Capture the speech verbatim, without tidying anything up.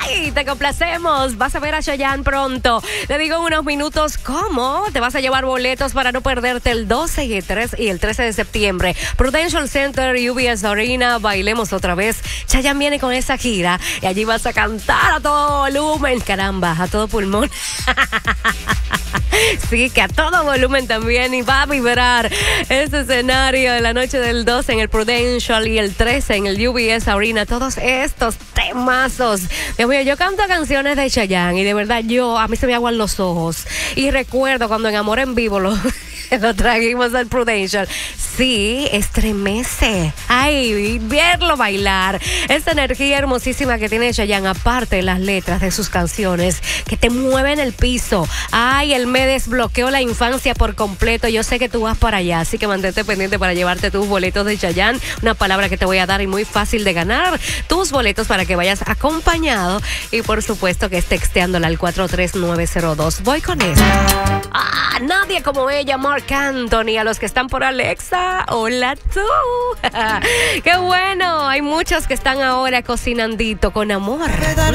¡Ay! Te complacemos. Vas a ver a Chayanne pronto. Te digo en unos minutos cómo te vas a llevar boletos para no perderte el doce y el trece, y el trece de septiembre. Prudential Center, U B S Arena, bailemos otra vez. Chayanne viene con esa gira y allí vas a cantar a todo volumen. Caramba, a todo pulmón. Sí, que a todo volumen también, y va a vibrar ese escenario de la noche del doce en el Prudential y el trece en el U B S Arena. Todos estos temazos. Dios mío, yo canto canciones de Chayanne y de verdad yo, a mí se me aguan los ojos. Y recuerdo cuando en Amor en Vivo lo, lo trajimos al Prudential. Sí, estremece. Ay, verlo bailar. Esta energía hermosísima que tiene Chayanne, aparte de las letras de sus canciones, que te mueven el piso. Ay, él me desbloqueó la infancia por completo. Yo sé que tú vas para allá, así que mantente pendiente para llevarte tus boletos de Chayanne. Una palabra que te voy a dar y muy fácil de ganar. Tus boletos para que vayas acompañado y por supuesto que es texteándola al cuatro tres nueve cero dos. Voy con esta. Ah, nadie como ella, Marc Anthony. A los que están por Alexa, hola tú. Qué bueno, hay muchos que están ahora cocinandito con amor.